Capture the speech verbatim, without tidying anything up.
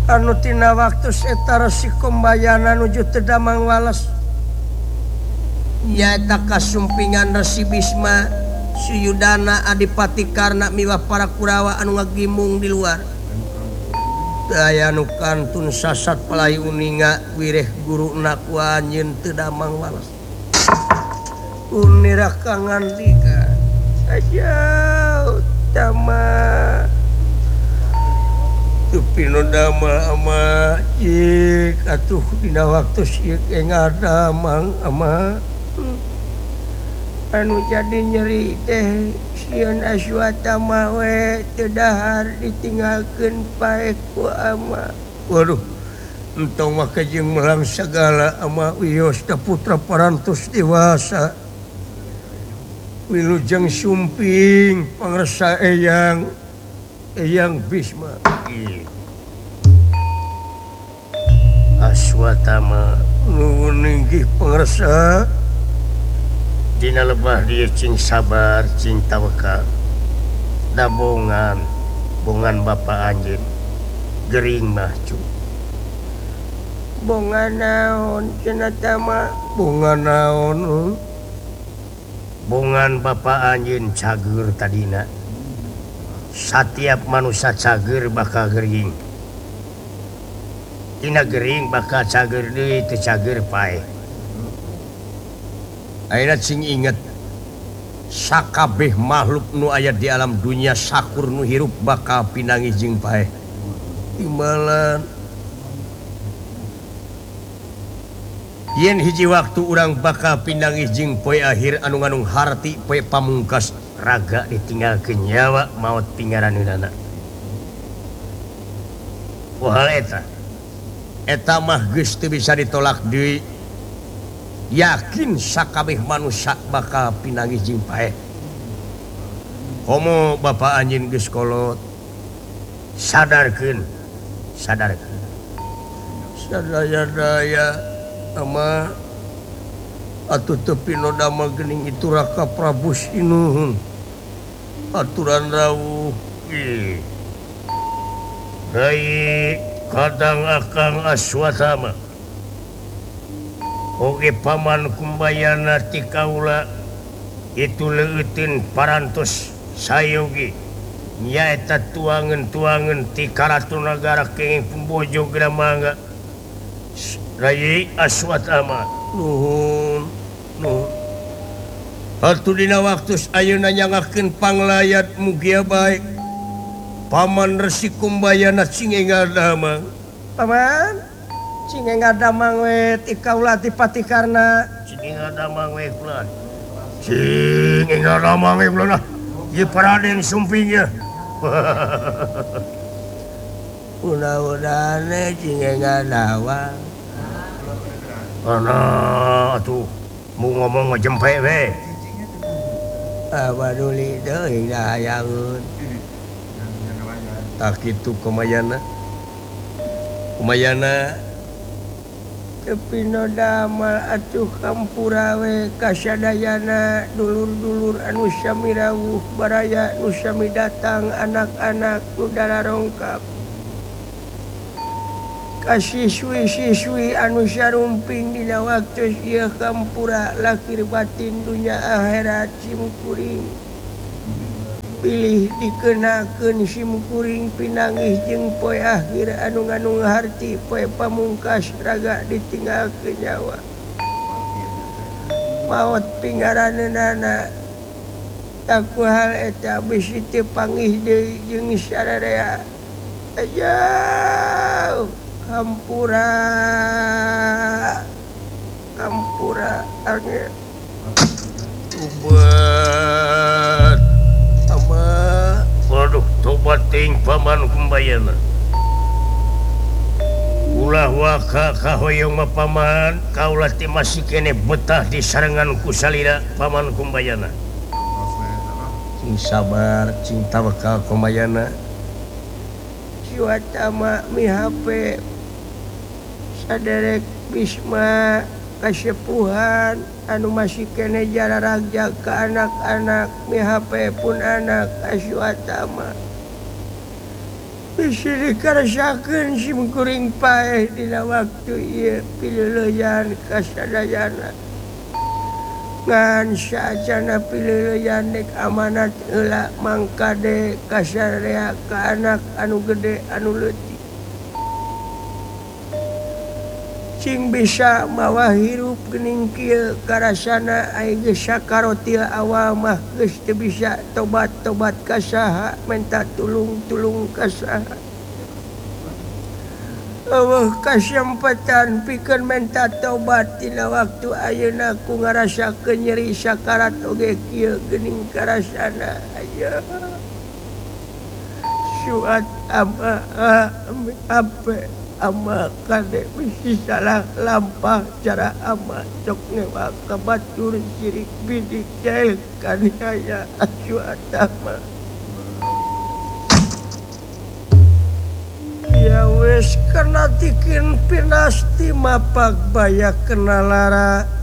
anutina waktu setara si kombayana nuju tedamang walas nyaeta kasumpingan Resi Bisma Suyudana Adipati Karna miwah para Kurawa anu ngagimung di luar daya nu kantun sasat palai uninga wireh guru naku anjeun teu damang walas unirah kangandika aja utama tupino dama ama cik atuh dina waktu sieuk ngadamang ama anu jadi nyeri teh sieun Aswatama we teu dahar ditinggalkeun pae ku ama. Waduh entong mah kajeng melang sagala ama wios da putra parantos dewasa wilujeng sumping pangresa eyang eyang Bisma Aswatama nuhun inggih pangresa dina lebah dia cing sabar cing tawakal da bongan bongan bapa anjeun gering mah cu bongan naon cenah tama bongan naon bongan bapa anjeun cager tadina satiap manusia cager bakal gering tina gering bakal cager deui teu cager pae. Ayeuna cing inget sakabeh makhluk nu aya di alam dunia sakur nu hirup bakal pinangi jeung paeh timbalan yen hiji waktu urang bakal pinangi jeung poe akhir anu nganung harti poe pamungkas raga ditinggalkeun nyawa maot pingaraneunana pohal eta eta mah geus teu bisa ditolak deui yakin sakabeh manusia bakal pinangi jeung paeh komo bapa anjeun geus kolot sadarkeun sadarkeun sadaya-daya ama atuh teu pino damel geuning itu Raka Prabu Sinuhun aturan rawuh ih Rai kadang Akang Aswatama oge paman kumbayana ti kaula itu leuteun parantos sayogi nyaeta tuangeun-tuangeun ti Karatu Nagara kenging pembojo Gramangga Rai Aswatama nuhun nuhun atuh dina waktu ayeuna nyangakeun panglayat mugia baik paman Resi Kumbayana cinge ngadamang paman cinge ngadamang we ti kaula ti Pati Karna cinge ngadamang we kula cinge ngadamang we kula ieu Raden sumpingnya mudah-mudahan cinge ngadawang ana atuh mu ngomong ngejempe we abaduli deui dahayangeun tak kitu kumayana kumayana tepino damal atuh kampura we kasadayana dulur-dulur anu sami rawuh baraya nu sami datang anak-anak nu dararongkap kasiswi-siswi anu sarumping dina waktu ieu kampura lakir batin dunya akhirat simkuring pilih dikenakeun simkuring pinangih jeung poe akhir anu ngandung harti poe pamungkas raga ditinggalkeun nyawa maot pingaraneunana taku hal eta bisi teu panggih deui jeung sararea ajauh kampura kampura angin tobat ama waduh tobat ting paman Kumbayana ulah waka kahoyong mah paman kaulah teh masih kene betah di sarengan ku salira paman Kumbayana cing sabar cing tawakal Kumbayana Aswatama mihape saderek Bisma kasepuhan anu masih kene jararagja ke anak-anak mihape pun anak Aswatama bisi dikarasakeun simkuring paeh dina waktu ieu pileuleyan kasadayana ngan saacana pileuleyan dek amanat heula mangkade kasarea ka anak anu gede anu leutik cing bisa mawa hirup geuning kieu karasana aya geus sakarotil awal mah geus teu bisa tobat-tobat ka saha menta tulung-tulung ka saha eueuh kasempatan pikeun menta tobat tina waktu ayeuna ku ngarasakeun nyeri sakarat oge kieu geuning karasana aya suat ama ape ama kade bisi salah lampah cara ama cok ngewa ka batur sirik bidik jail kaniaya suat ama ya wes kana tikin pinasti mapak baya kena lara